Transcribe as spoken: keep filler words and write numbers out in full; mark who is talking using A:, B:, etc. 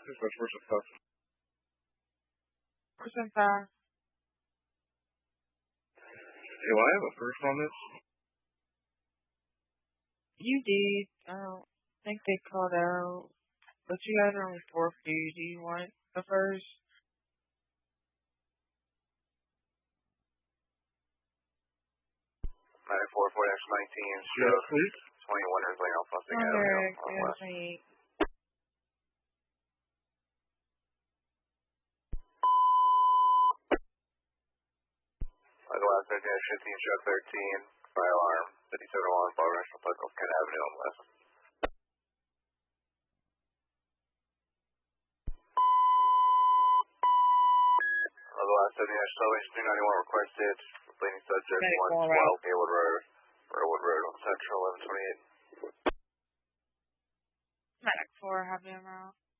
A: This is first and fast.
B: First and fast.
A: Hey, will I have a first on this?
B: You did. I don't think they called out. But you guys are only four for you. Do you want the first?
C: ninety-four, forty, nineteen,
A: Yes, please.
C: twenty-one, everything else must be
B: Okay,
C: gathering on
B: yeah,
C: west.
B: twenty-eight.
C: Otherwise, thirteen, fifteen, stroke thirteen, fire alarm, fifty-seven oh one, Bar National Park, North Kent Avenue on west. Otherwise, seventeen, Salvation three ninety-one requested, bleeding subject, one twelve, Gaywood Road, Railwood Road on Central, eleven twenty-eight.
B: Medic four, have you ever out?